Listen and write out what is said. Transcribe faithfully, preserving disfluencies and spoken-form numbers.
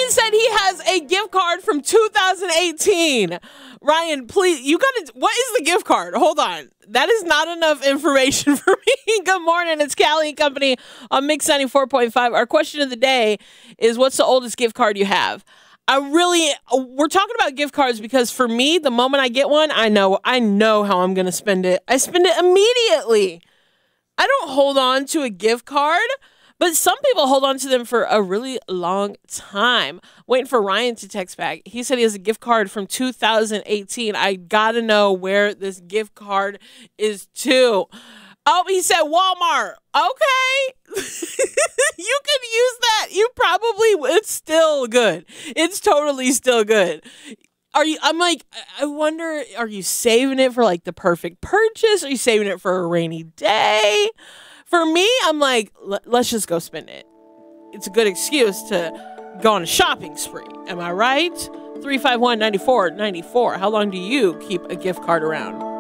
Ryan said he has a gift card from two thousand eighteen. Ryan, please, you gotta, what is the gift card? Hold on. That is not enough information for me. Good morning. It's Callie and Company on Mix ninety-four point five. Our question of the day is, what's the oldest gift card you have? I really, we're talking about gift cards because for me, the moment I get one, I know, I know how I'm going to spend it. I spend it immediately. I don't hold on to a gift card, but some people hold on to them for a really long time. Waiting for Ryan to text back. He said he has a gift card from two thousand eighteen. I got to know where this gift card is to. Oh, he said Walmart. Okay. You can use that. You probably, it's still good. It's totally still good. Are you, I'm like, I wonder, are you saving it for like the perfect purchase? Are you saving it for a rainy day? For me, I'm like, let's just go spend it. It's a good excuse to go on a shopping spree. Am I right? three five one, nine four nine four. How long do you keep a gift card around?